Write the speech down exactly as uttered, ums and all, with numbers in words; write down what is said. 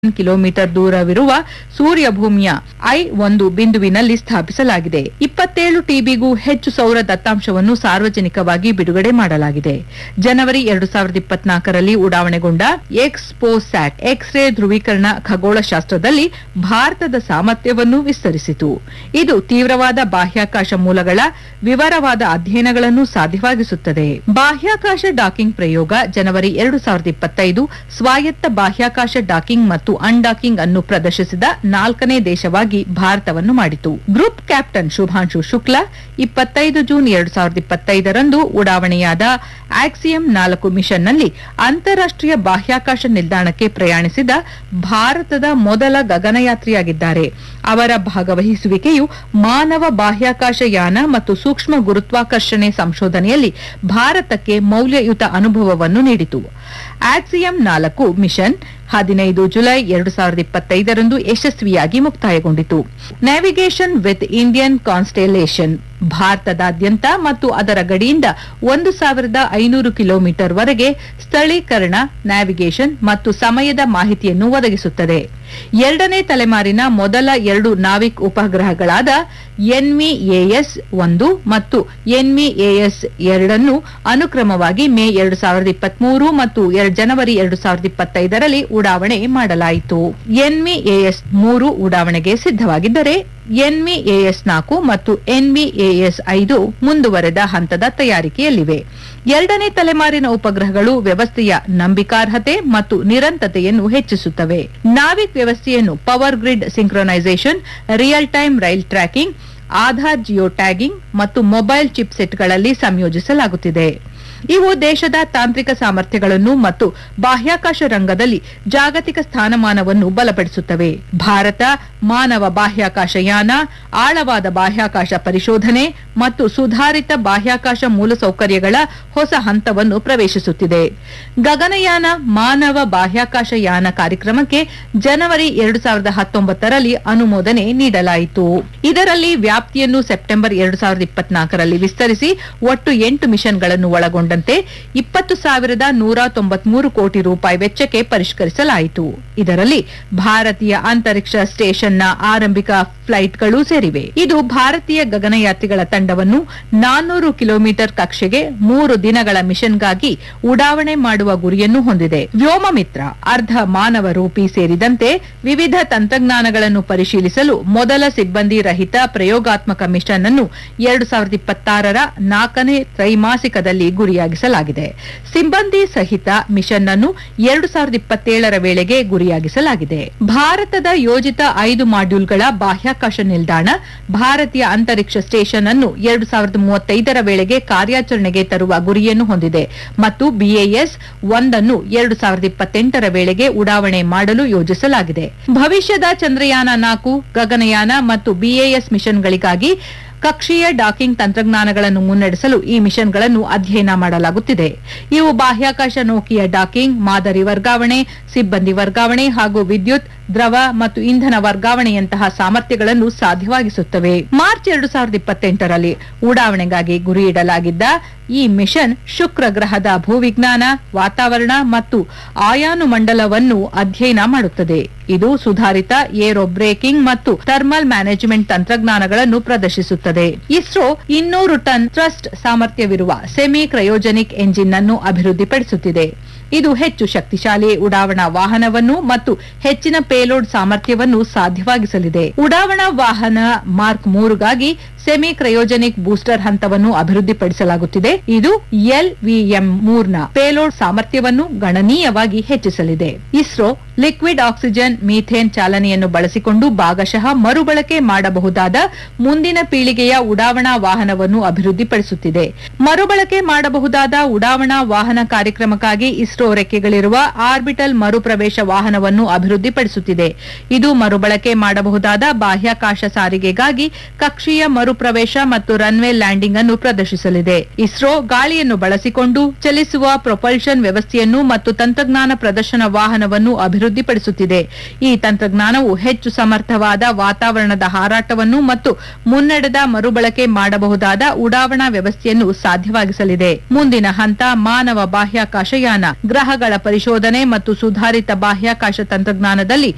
Kilometre ದೂರವಿರುವ ಸೂರ್ಯ ಭೂಮಿಯ I ಒಂದು ಬಿಂದುವಿನಲ್ಲಿ ಸ್ಥಾಪಿಸಲಾಗಿದೆ. ಇಪ್ಪತ್ತೇಳು ಟಿಬಿಗೂ ಹೆಚ್ಚು ಸೌರ ದತ್ತಾಂಶವನ್ನು ಸಾರ್ವಜನಿಕವಾಗಿ ಬಿಡುಗಡೆ ಮಾಡಲಾಗಿದೆ. ಜನವರಿ ಎರಡು ಸಾವಿರದ ಇಪ್ಪತ್ನಾಲ್ಕರಲ್ಲಿ ಉಡಾವಣೆಗೊಂಡ ಎಕ್ಸ್ಪೋಸ್ಯಾಟ್ ಎಕ್ಸ್-ರೇ ಧ್ರುವೀಕರಣ ಖಗೋಳಶಾಸ್ತ್ರದಲ್ಲಿ ಭಾರತದ ಸಾಮರ್ಥ್ಯವನ್ನು ವಿಸ್ತರಿಸಿತು. ಇದು ತೀವ್ರವಾದ ಬಾಹ್ಯಾಕಾಶ ಮೂಲಗಳ ವಿವರವಾದ ಅಧ್ಯಯನಗಳನ್ನು ಸಾಧ್ಯವಾಗಿಸುತ್ತದೆ. ಬಾಹ್ಯಾಕಾಶ ಡಾಕಿಂಗ್ ಪ್ರಯೋಗ ಜನವರಿ ಎರಡು ಸಾವಿರದ ಇಪ್ಪತ್ತೈದು ಸ್ವಾಯತ್ತ ಬಾಹ್ಯಾಕಾಶ ಡಾಕಿಂಗ್ ಮತ್ತು ಅನ್ಡಾಕಿಂಗ್ ಅನ್ನು ಪ್ರದರ್ಶಿಸಿದ ನಾಲ್ಕನೇ ದೇಶವಾಗಿ ಭಾರತವನ್ನು ಮಾಡಿತು. ಗ್ರೂಪ್ ಕ್ಯಾಪ್ಟನ್ ಶುಭಾಂಶು ಶುಕ್ಲಾ ಇಪ್ಪತ್ತೈದು ಜೂನ್ ಎರಡು ಸಾವಿರದ ಇಪ್ಪತ್ತೈದರಂದು ಉಡಾವಣೆಯಾದ ಆಕ್ಸಿಯಂ ನಾಲ್ಕು ಮಿಷನ್ನಲ್ಲಿ ಅಂತಾರಾಷ್ಟೀಯ ಬಾಹ್ಯಾಕಾಶ ನಿಲ್ದಾಣಕ್ಕೆ ಪ್ರಯಾಣಿಸಿದ ಭಾರತದ ಮೊದಲ ಗಗನಯಾತ್ರಿಯಾಗಿದ್ದಾರೆ. ಅವರ ಭಾಗವಹಿಸುವಿಕೆಯು ಮಾನವ ಬಾಹ್ಯಾಕಾಶ ಯಾನ ಮತ್ತು ಸೂಕ್ಷ್ಮ ಗುರುತ್ವಾಕರ್ಷಣೆ ಸಂಶೋಧನೆಯಲ್ಲಿ ಭಾರತಕ್ಕೆ ಮೌಲ್ಯಯುತ ಅನುಭವವನ್ನು ನೀಡಿತು. ಆಕ್ಸಿಯಂ ನಾಲ್ಕು ಮಿಷನ್ ಹದಿನೈದು ಜುಲೈ ಎರಡು ಸಾವಿರದ ಇಪ್ಪತ್ತೈದರಂದು ಯಶಸ್ವಿಯಾಗಿ ಮುಕ್ತಾಯಗೊಂಡಿತು. ನ್ಯಾವಿಗೇಷನ್ ವಿತ್ ಇಂಡಿಯನ್ ಕಾನ್ಸ್ಟೆಲೇಷನ್ ಭಾರತದಾದ್ಯಂತ ಮತ್ತು ಅದರ ಗಡಿಯಿಂದ ಒಂದು ಸಾವಿರದ ಐನೂರು ಕಿಲೋಮೀಟರ್ ವರೆಗೆ ಸ್ಥಳೀಕರಣ, ನ್ಯಾವಿಗೇಷನ್ ಮತ್ತು ಸಮಯದ ಮಾಹಿತಿಯನ್ನು ಒದಗಿಸುತ್ತದೆ. ಎರಡನೇ ತಲೆಮಾರಿನ ಮೊದಲ ಎರಡು ನಾವಿಕ್ ಉಪಗ್ರಹಗಳಾದ ಎನ್ವಿಎಎಸ್ ಒಂದು ಮತ್ತು ಎನ್ವಿಎಎಸ್ ಎರಡನ್ನು ಅನುಕ್ರಮವಾಗಿ ಮೇ ಎರಡು ಸಾವಿರದ ಇಪ್ಪತ್ಮೂರು ಮತ್ತು ಜನವರಿ ಎರಡು ಸಾವಿರದ ಇಪ್ಪತ್ತೈದರಲ್ಲಿ ಉಡಾವಣೆ ಮಾಡಲಾಯಿತು. ಎನ್ವಿಎಎಸ್ ಮೂರು ಉಡಾವಣೆಗೆ ಸಿದ್ಧವಾಗಿದ್ದರೆ ಎನ್ವಿಎಎಸ್ ನಾಲ್ಕು ಮತ್ತು ಎನ್ವಿಎಎಸ್ ಐದು ಮುಂದುವರೆದ ಹಂತದ ತಯಾರಿಕೆಯಲ್ಲಿವೆ. ಎರಡನೇ ತಲೆಮಾರಿನ ಉಪಗ್ರಹಗಳು ವ್ಯವಸ್ಥೆಯ ನಂಬಿಕಾರ್ಹತೆ ಮತ್ತು ನಿರಂತರತೆಯನ್ನು ಹೆಚ್ಚಿಸುತ್ತವೆ. ನಾವಿಕ್ ವ್ಯವಸ್ಥೆಯನ್ನು power grid synchronisation, real time rail tracking, Aadhaar geo tagging ಮತ್ತು ಮೊಬೈಲ್ ಚಿಪ್ಸೆಟ್ಗಳಲ್ಲಿ ಸಂಯೋಜಿಸಲಾಗುತ್ತಿದೆ. ಇವು ದೇಶದ ತಾಂತ್ರಿಕ ಸಾಮರ್ಥ್ಯಗಳನ್ನು ಮತ್ತು ಬಾಹ್ಯಾಕಾಶ ರಂಗದಲ್ಲಿ ಜಾಗತಿಕ ಸ್ಥಾನಮಾನವನ್ನು ಬಲಪಡಿಸುತ್ತವೆ. ಭಾರತ ಮಾನವ ಬಾಹ್ಯಾಕಾಶ ಯಾನ, ಆಳವಾದ ಬಾಹ್ಯಾಕಾಶ ಪರಿಶೋಧನೆ ಮತ್ತು ಸುಧಾರಿತ ಬಾಹ್ಯಾಕಾಶ ಮೂಲಸೌಕರ್ಯಗಳ ಹೊಸ ಹಂತವನ್ನು ಪ್ರವೇಶಿಸುತ್ತಿದೆ. ಗಗನಯಾನ ಮಾನವ ಬಾಹ್ಯಾಕಾಶ ಯಾನ ಕಾರ್ಯಕ್ರಮಕ್ಕೆ ಜನವರಿ ಎರಡು ಸಾವಿರದ ಹತ್ತೊಂಬತ್ತರಲ್ಲಿ ಅನುಮೋದನೆ ನೀಡಲಾಯಿತು. ಇದರಲ್ಲಿ ವ್ಯಾಪ್ತಿಯನ್ನು ಸೆಪ್ಟೆಂಬರ್ ಎರಡು ಸಾವಿರದ ಇಪ್ಪತ್ನಾಲ್ಕರಲ್ಲಿ ವಿಸ್ತರಿಸಿ ಒಟ್ಟು ಎಂಟು ಮಿಷನ್ಗಳನ್ನು ಒಳಗೊಂಡ ಇಪ್ಪತ್ತು ಸಾವಿರದ ನೂರ ತೊಂಬತ್ಮೂರು ಕೋಟಿ ರೂಪಾಯಿ ವೆಚ್ಚಕ್ಕೆ ಪರಿಷ್ಕರಿಸಲಾಯಿತು. ಇದರಲ್ಲಿ ಭಾರತೀಯ ಅಂತರಿಕ್ಷ ಸ್ಟೇಷನ್ನ ಆರಂಭಿಕ ಫ್ಲೈಟ್ಗಳು ಸೇರಿವೆ. ಇದು ಭಾರತೀಯ ಗಗನಯಾತ್ರಿಗಳ ತಂಡವನ್ನು ನಾನ್ನೂರು ಕಿಲೋಮೀಟರ್ ಕಕ್ಷೆಗೆ ಮೂರು ದಿನಗಳ ಮಿಷನ್ಗಾಗಿ ಉಡಾವಣೆ ಮಾಡುವ ಗುರಿಯನ್ನು ಹೊಂದಿದೆ. ವ್ಯೋಮಮಿತ್ರ ಅರ್ಧ ಮಾನವ ರೂಪಿ ಸೇರಿದಂತೆ ವಿವಿಧ ತಂತ್ರಜ್ಞಾನಗಳನ್ನು ಪರಿಶೀಲಿಸಲು ಮೊದಲ ಸಿಬ್ಬಂದಿ ರಹಿತ ಪ್ರಯೋಗಾತ್ಮಕ ಮಿಷನ್ ಅನ್ನು ಎರಡು ಸಾವಿರದ ಇಪ್ಪತ್ತಾರರ ನಾಲ್ಕನೇ ತ್ರೈಮಾಸಿಕದಲ್ಲಿ ಗುರಿಯಾಗಿಸಲಾಗಿದೆ. ಸಿಬ್ಬಂದಿ ಸಹಿತ ಮಿಷನ್ ಅನ್ನು ಎರಡು ಸಾವಿರದ ಇಪ್ಪತ್ತೇಳರ ವೇಳೆಗೆ ಗುರಿಯಾಗಿಸಲಾಗಿದೆ. ಭಾರತದ ಯೋಜಿತ ಐದು ಮಾಡ್ಯೂಲ್ಗಳ ಬಾಹ್ಯಾಕಾಶ ನಿಲ್ದಾಣ ಭಾರತೀಯ ಅಂತರಿಕ್ಷ ಸ್ಟೇಷನ್ ಅನ್ನು ಎರಡು ಸಾವಿರದ ಮೂವತ್ತೈದರ ವೇಳೆಗೆ ಕಾರ್ಯಾಚರಣೆಗೆ ತರುವ ಗುರಿಯನ್ನು ಹೊಂದಿದೆ ಮತ್ತು ಬಿಎಎಸ್ ಒಂದನ್ನು ಎರಡು ಸಾವಿರದ ಇಪ್ಪತ್ತೆಂಟರ ವೇಳೆಗೆ ಉಡಾವಣೆ ಮಾಡಲು ಯೋಜಿಸಲಾಗಿದೆ. ಭವಿಷ್ಯದ ಚಂದ್ರಯಾನ ನಾಲ್ಕು, ಗಗನಯಾನ ಮತ್ತು ಬಿಎಎಸ್ ಮಿಷನ್ಗಳಿಗಾಗಿ ಕಕ್ಷೀಯ ಡಾಕಿಂಗ್ ತಂತ್ರಜ್ಞಾನಗಳನ್ನು ಮುನ್ನಡೆಸಲು ಈ ಮಿಷನ್ಗಳನ್ನು ಅಧ್ಯಯನ ಮಾಡಲಾಗುತ್ತಿದೆ. ಇವು ಬಾಹ್ಯಾಕಾಶ ನೌಕೆಯ ಡಾಕಿಂಗ್, ಮಾದರಿ ವರ್ಗಾವಣೆ, ಸಿಬ್ಬಂದಿ ವರ್ಗಾವಣೆ ಹಾಗೂ ವಿದ್ಯುತ್, ದ್ರವ ಮತ್ತು ಇಂಧನ ವರ್ಗಾವಣೆಯಂತಹ ಸಾಮರ್ಥ್ಯಗಳನ್ನು ಸಾಧ್ಯವಾಗಿಸುತ್ತವೆ. ಮಾರ್ಚ್ ಎರಡು ಸಾವಿರದ ಇಪ್ಪತ್ತೆಂಟರಲ್ಲಿ ಉಡಾವಣೆಗಾಗಿ ಗುರಿಯಿಡಲಾಗಿದ್ದ ಈ ಮಿಷನ್ ಶುಕ್ರ ಗ್ರಹದ ಭೂವಿಜ್ಞಾನ, ವಾತಾವರಣ ಮತ್ತು ಆಯಾನು ಮಂಡಲವನ್ನು ಅಧ್ಯಯನ ಮಾಡುತ್ತದೆ. ಇದು ಸುಧಾರಿತ ಏರೋ ಬ್ರೇಕಿಂಗ್ ಮತ್ತು ಥರ್ಮಲ್ ಮ್ಯಾನೇಜ್ಮೆಂಟ್ ತಂತ್ರಜ್ಞಾನಗಳನ್ನು ಪ್ರದರ್ಶಿಸುತ್ತದೆ. ಇಸ್ರೋ ಇನ್ನೂರು ton thrust ಸಾಮರ್ಥ್ಯವಿರುವ semi cryogenic engine ಅನ್ನು ಅಭಿವೃದ್ಧಿಪಡಿಸುತ್ತಿದೆ. ಇದು ಹೆಚ್ಚು ಶಕ್ತಿಶಾಲಿ ಉಡಾವಣಾ ವಾಹನವನ್ನು ಮತ್ತು ಹೆಚ್ಚಿನ ಪೇಲೋಡ್ ಸಾಮರ್ಥ್ಯವನ್ನು ಸಾಧ್ಯವಾಗಿಸಲಿದೆ. ಉಡಾವಣಾ ವಾಹನ ಮಾರ್ಕ್ ಮೂರುಗಾಗಿ ಸೆಮಿ ಕ್ರಯೋಜೆನಿಕ್ ಬೂಸ್ಟರ್ ಹಂತವನ್ನು ಅಭಿವೃದ್ಧಿಪಡಿಸಲಾಗುತ್ತಿದೆ. ಇದು ಎಲ್ವಿಎಂ ಮೂರ್ನ ಪೇಲೋಡ್ ಸಾಮರ್ಥ್ಯವನ್ನು ಗಣನೀಯವಾಗಿ ಹೆಚ್ಚಿಸಲಿದೆ. ಇಸ್ರೋ ಲಿಕ್ವಿಡ್ ಆಕ್ಸಿಜನ್ ಮೀಥೇನ್ ಚಾಲನೆಯನ್ನು ಬಳಸಿಕೊಂಡು ಭಾಗಶಃ ಮರುಬಳಕೆ ಮಾಡಬಹುದಾದ ಮುಂದಿನ ಪೀಳಿಗೆಯ ಉಡಾವಣಾ ವಾಹನವನ್ನು ಅಭಿವೃದ್ಧಿಪಡಿಸುತ್ತಿದೆ. ಮರುಬಳಕೆ ಮಾಡಬಹುದಾದ ಉಡಾವಣಾ ವಾಹನ ಕಾರ್ಯಕ್ರಮಕ್ಕಾಗಿ ಇಸ್ರೋ ರೆಕ್ಕೆಗಳಿರುವ ಆರ್ಬಿಟಲ್ ಮರುಪ್ರವೇಶ ವಾಹನವನ್ನು ಅಭಿವೃದ್ಧಿಪಡಿಸುತ್ತಿದೆ. ಇದು ಮರುಬಳಕೆ ಮಾಡಬಹುದಾದ ಬಾಹ್ಯಾಕಾಶ ಸಾರಿಗೆಗಾಗಿ ಕಕ್ಷೀಯ ಮರುಪ್ರವೇಶ ಮತ್ತು ರನ್ವೇ ಲ್ಯಾಂಡಿಂಗ್ ಅನ್ನು ಪ್ರದರ್ಶಿಸಲಿದೆ. ಇಸ್ರೋ ಗಾಳಿಯನ್ನು ಬಳಸಿಕೊಂಡು ಚಲಿಸುವ ಪ್ರೊಪಲ್ಷನ್ ವ್ಯವಸ್ಥೆಯನ್ನು ಮತ್ತು ತಂತ್ರಜ್ಞಾನ ಪ್ರದರ್ಶನ ವಾಹನವನ್ನು ಅಭಿವೃದ್ಧಿಪಡಿಸುತ್ತಿದೆ. ಈ ತಂತ್ರಜ್ಞಾನವು ಹೆಚ್ಚು ಸಮರ್ಥವಾದ ವಾತಾವರಣದ ಹಾರಾಟವನ್ನು ಮತ್ತು ಮುನ್ನಡೆದ ಮರುಬಳಕೆ ಮಾಡಬಹುದಾದ ಉಡಾವಣಾ ವ್ಯವಸ್ಥೆಯನ್ನು ಸಾಧ್ಯವಾಗಿಸಲಿದೆ. ಮುಂದಿನ ಹಂತ ಮಾನವ ಬಾಹ್ಯಾಕಾಶ ಯಾನ, ಗ್ರಹಗಳ ಪರಿಶೋಧನೆ ಮತ್ತು ಸುಧಾರಿತ ಬಾಹ್ಯಾಕಾಶ ತಂತ್ರಜ್ಞಾನದಲ್ಲಿ